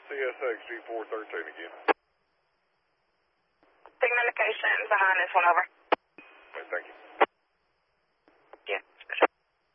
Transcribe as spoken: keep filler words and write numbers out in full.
C S X G four thirteen again. Signal location behind this one, over.